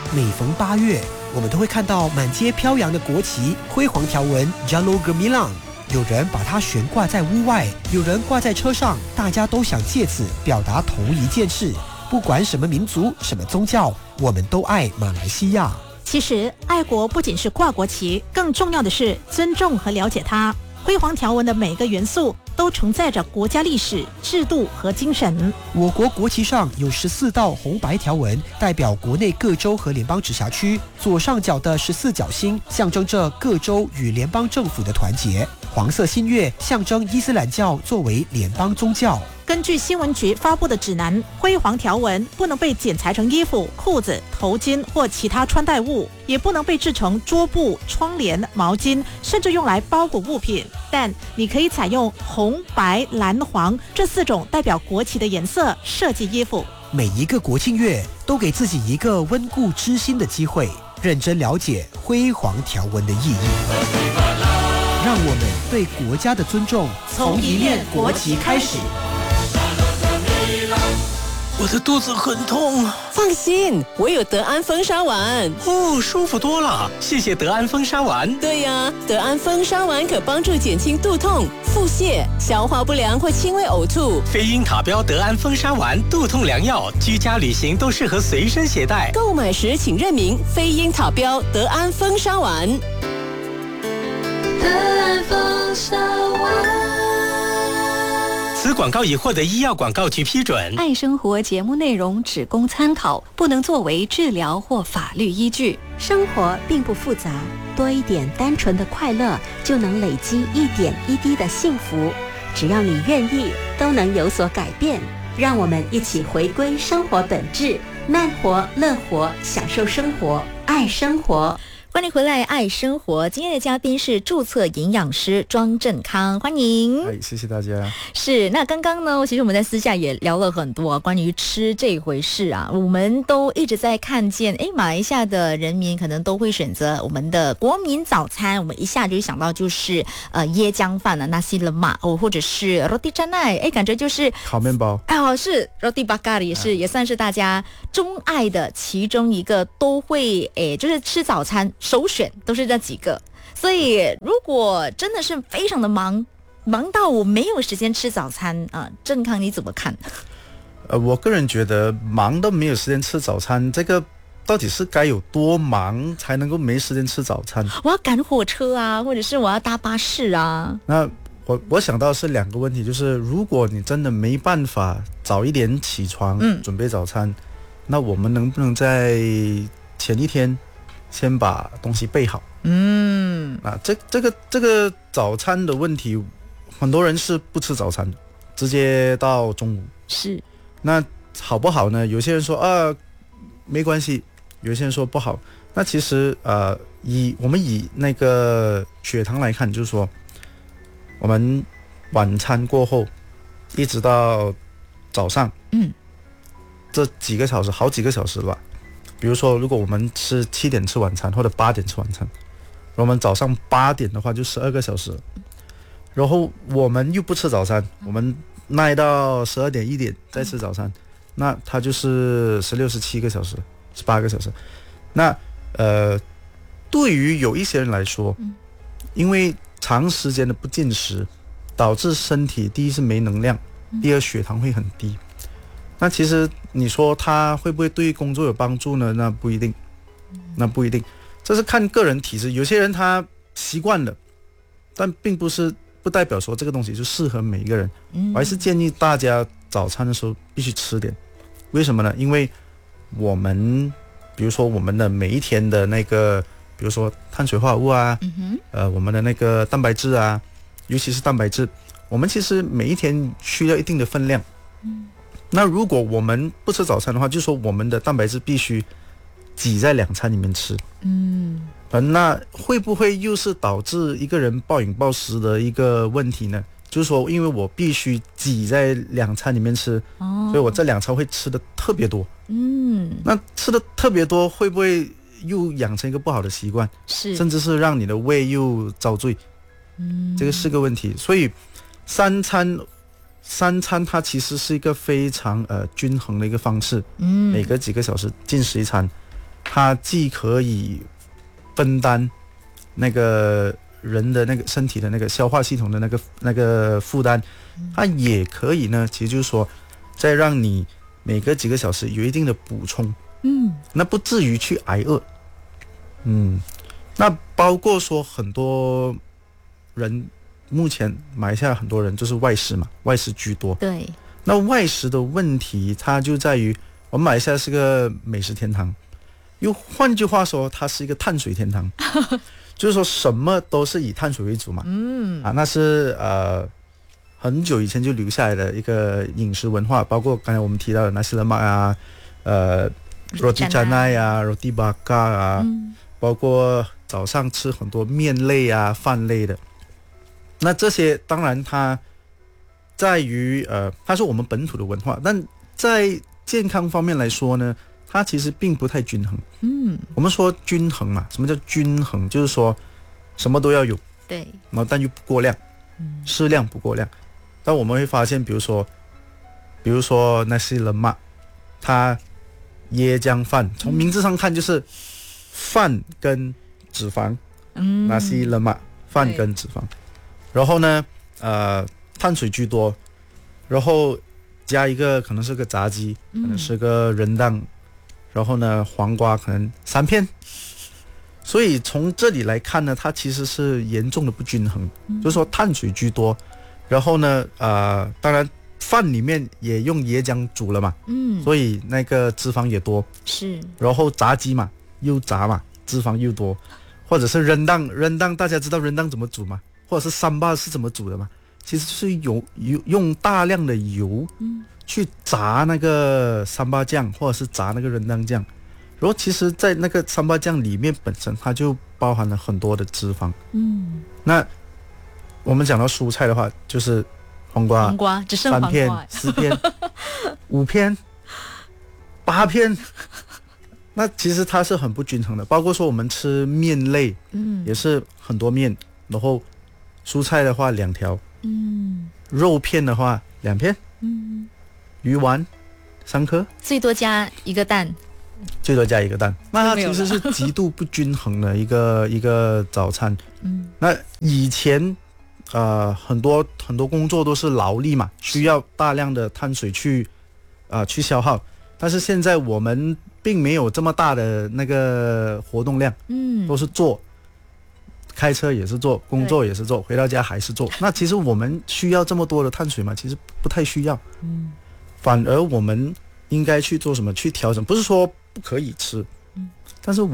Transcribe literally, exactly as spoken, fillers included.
每逢八月，我们都会看到满街飘扬的国旗，辉煌条纹 Jalur Gemilang。有人把它悬挂在屋外，有人挂在车上，大家都想借此表达同一件事：不管什么民族、什么宗教，我们都爱马来西亚。 其实，爱国不仅是挂国旗，更重要的是尊重和了解它。辉煌条纹的每个元素都承载着国家历史、制度和精神。 我国国旗上有十四道红白条纹，代表国内各州和联邦直辖区。左上角的十四角星象征着各州与联邦政府的团结。黄色新月象征伊斯兰教作为联邦宗教。 根据新闻局发布的指南，辉煌条纹不能被剪裁成衣服、裤子、头巾或其他穿戴物，也不能被制成桌布、窗帘、毛巾，甚至用来包裹物品。但你可以采用红、白、蓝、黄这四种代表国旗的颜色设计衣服。 每一个国庆月都给自己一个温故知新的机会，认真了解辉煌条纹的意义。让我们对国家的尊重从一面国旗开始。 我的肚子很痛。 放心，我有德安风沙丸。 哦，舒服多了，谢谢德安风沙丸。 对呀，德安风沙丸可帮助减轻肚痛、腹泻、消化不良或轻微呕吐。 飞鹰塔标德安风沙丸，肚痛良药，居家旅行都适合随身携带。 购买时请认明飞鹰塔标德安风沙丸。 德安风沙丸。 此广告已获得医药广告局批准。 爱生活节目内容只供参考，不能作为治疗或法律依据。 生活并不复杂，多一点单纯的快乐，就能累积一点一滴的幸福。只要你愿意，都能有所改变。让我们一起回归生活本质，慢活、乐活，享受生活，爱生活。 欢迎回来，爱生活。今天的嘉宾是注册营养师庄振康，欢迎。 哎，谢谢大家。 是，那刚刚呢，其实我们在私下也聊了很多关于吃这一回事啊。我们都一直在看见，哎，马来西亚的人民可能都会选择我们的国民早餐，我们一下就想到就是呃椰浆饭啊 ，nasi lemak 哦，或者是 roti canai， 哎，感觉就是烤面包。 哎，哦，是 roti bakar 也是、啊、也算是大家钟爱的其中一个，都会哎，就是吃早餐。首选都是这几个，所以如果真的是非常的忙，忙到我没有时间吃早餐啊，振康你怎么看？ 呃，我个人觉得忙到没有时间吃早餐，这个到底是该有多忙才能够没时间吃早餐？ 我要赶火车啊，或者是我要搭巴士啊。 那我我想到是两个问题，就是如果你真的没办法早一点起床、嗯、准备早餐，那我们能不能在前一天先把东西备好？嗯，啊，这这个这个早餐的问题，很多人是不吃早餐的，直接到中午。 是， 那好不好呢？有些人说啊没关系，有些人说不好。那其实呃，以我们以那个血糖来看，就是说，我们晚餐过后一直到早上，嗯，这几个小时，好几个小时吧。比如说，如果我们吃七点吃晚餐，或者八点吃晚餐，我们早上八点的话就十二个小时，然后我们又不吃早餐，我们耐到十二点一点再吃早餐，那它就是十六十七个小时，十八个小时。那呃，对于有一些人来说，因为长时间的不进食，导致身体第一是没能量，第二血糖会很低。那其实你说它会不会对工作有帮助呢？那不一定，那不一定，这是看个人体质。有些人他习惯了，但并不是不代表说这个东西就适合每一个人。我还是建议大家早餐的时候必须吃点。为什么呢？因为我们比如说我们的每一天的那个，比如说碳水化合物啊，嗯、呃，我们的那个蛋白质啊，尤其是蛋白质，我们其实每一天需要一定的分量。嗯，那如果我们不吃早餐的话，就说我们的蛋白质必须挤在两餐里面吃。嗯，那会不会又是导致一个人暴饮暴食的一个问题呢？就是说，因为我必须挤在两餐里面吃，哦、所以我这两餐会吃的特别多。嗯，那吃的特别多，会不会又养成一个不好的习惯？是，甚至是让你的胃又遭罪。嗯，这个是个问题。所以三餐。三餐它其实是一个非常呃均衡的一个方式，嗯，每隔几个小时进食一餐，它它既可以分担那个人的那个身体的那个消化系统的那个那个负担，它也可以呢，其实就是说，再让你每隔几个小时有一定的补充， 嗯， 那不至于去挨饿。嗯，那包括说很多人目前马来西亚很多人就是外食嘛，外食居多。 对， 那外食的问题，它就在于我们马来西亚是个美食天堂，又换句话说，它是一个碳水天堂。就是说什么都是以碳水为主嘛，嗯啊，那是呃很久以前就留下来的一个饮食文化，包括刚才我们提到的nasi lemak啊，呃，roti canai啊，roti bakar啊，嗯，包括早上吃很多面类啊、饭类的。那这些当然它在于呃，它是我们本土的文化，但在健康方面来说呢，它其实并不太均衡。嗯，我们说均衡嘛，什么叫均衡？就是说什么都要有， 对， 然后但又不过量，嗯，适量不过量。但我们会发现，比如说，比如说nasi lemak，它椰浆饭，从名字上看就是饭跟脂肪，嗯，nasi lemak 饭跟脂肪，然后呢，呃，碳水居多，然后加一个可能是个炸鸡，可能是个仁当。然后呢，黄瓜可能三片，所以从这里来看呢，它其实是严重的不均衡，嗯，就是说碳水居多，然后呢，呃，当然饭里面也用椰浆煮了嘛，嗯，所以那个脂肪也多， 是， 然后炸鸡嘛，又炸嘛，脂肪又多，或者是rendang rendang，大家知道rendang怎么煮吗？或者是三巴是怎么煮的吗？其实是有有用大量的油，嗯，去炸那个三巴酱，或者是炸那个仁当酱，然后其实在那个三巴酱里面本身它就包含了很多的脂肪。嗯，那我们讲到蔬菜的话，就是黄瓜， 黄瓜只剩三片、四片、五片、八片，那其实它是很不均衡的。包括说我们吃面类，嗯，也是很多面，然后蔬菜的话两条，嗯，肉片的话两片，嗯。鱼丸三颗， 最多加一个蛋， 最多加一个蛋，那它其实是极度不均衡的一个一个早餐。嗯，那以前呃很多很多工作都是劳力嘛，需要大量的碳水去啊、呃、去消耗，但是现在我们并没有这么大的那个活动量，嗯，都是做。开车也是做，工作也是做，回到家还是做。那其实我们需要这么多的碳水吗？其实不太需要。嗯，反而我们应该去做什么？去调整，不是说不可以吃，嗯，但是